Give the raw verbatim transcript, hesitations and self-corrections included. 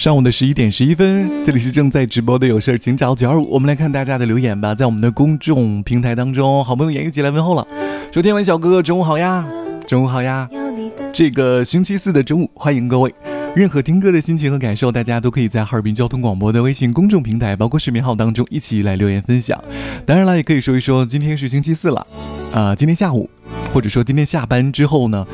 上午的十一点十一分，这里是正在直播的有事请找九二五，我们来看大家的留言吧。在我们的公众平台当中，好朋友言语起来问候了，说天文小哥哥中午好呀，中午好呀。这个星期四的中午，欢迎各位。任何听歌的心情和感受，大家都可以在哈尔滨交通广播的微信公众平台包括视频号当中一起来留言分享。当然了，也可以说一说今天是星期四了啊、呃，今天下午或者说今天下班之后呢，